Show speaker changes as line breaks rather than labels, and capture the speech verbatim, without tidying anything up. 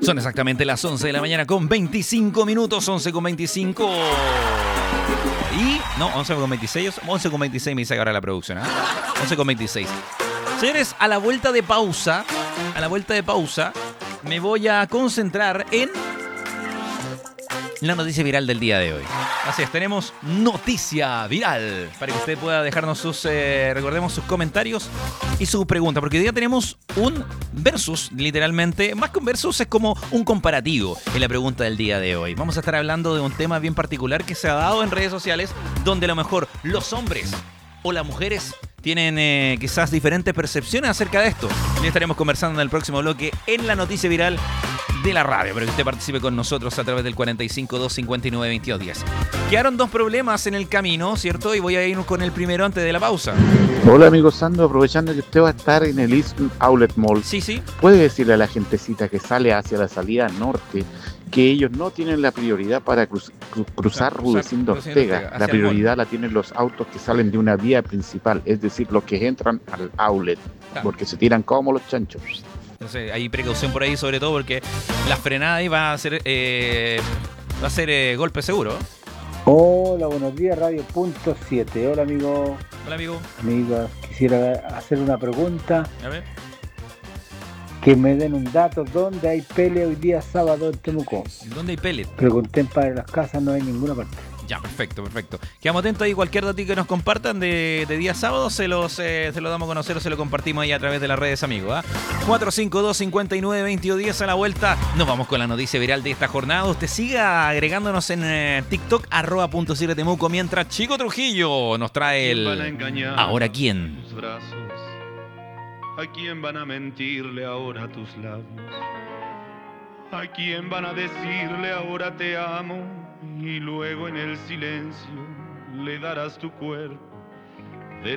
Son exactamente las once de la mañana con veinticinco minutos, once con veinticinco. Y, no, once con veintiséis, once con veintiséis me dice ahora la producción, ¿eh? once con veintiséis. Señores, a la vuelta de pausa, a la vuelta de pausa, me voy a concentrar en la noticia viral del día de hoy. Así es, tenemos noticia viral para que usted pueda dejarnos sus, eh, recordemos, sus comentarios y su pregunta, porque hoy día tenemos un versus, literalmente, más que un versus, es como un comparativo en la pregunta del día de hoy. Vamos a estar hablando de un tema bien particular que se ha dado en redes sociales, donde a lo mejor los hombres o las mujeres tienen eh, quizás diferentes percepciones acerca de esto. Y estaremos conversando en el próximo bloque en la noticia viral de la radio, para que usted participe con nosotros a través del cuarenta y cinco, doscientos cincuenta y nueve, veintidós diez. Quedaron dos problemas en el camino, ¿cierto? Y voy a ir con el primero antes de la pausa.
Hola amigo Sandro, aprovechando que usted va a estar en el East Outlet Mall,
Sí, sí.
¿puede decirle a la gentecita que sale hacia la salida norte que ellos no tienen la prioridad para cruz, cru, cruzar
Cruzar-
Rudecindo
Rudecindo
Ortega?
Ortega, hacia
La
el mall.
prioridad la tienen los autos que salen de una vía principal, es decir, los que entran al outlet,
Claro.
porque se tiran como los chanchos.
Entonces hay precaución por ahí, sobre todo porque la frenada ahí va a ser eh, va a ser eh, golpe seguro.
Hola, buenos días, Radio Punto siete. Hola, amigo,
Hola, amigo.
amigas. Quisiera hacer una pregunta,
A ver.
que me den un dato. ¿Dónde hay pelea hoy día sábado en Temuco?
¿Dónde hay pellet?
Pregunté en Padre Las Casas, no hay ninguna parte.
Ya, perfecto, perfecto. Quedamos atentos ahí, cualquier dato que nos compartan de, de día sábado se los, eh, se los damos a conocer o se lo compartimos ahí a través de las redes, amigos. ¿ah? cuatro cinco dos, cincuenta y nueve, veintidós diez a la vuelta. Nos vamos con la noticia viral de esta jornada. Usted siga agregándonos en eh, TikTok, arroba punto siete Temuco, mientras Chico Trujillo nos trae el ¿Ahora quién?
Tus brazos. ¿A quién van a mentirle ahora tus labios? ¿A quién van a decirle ahora te amo? Y luego en el silencio le darás tu cuerpo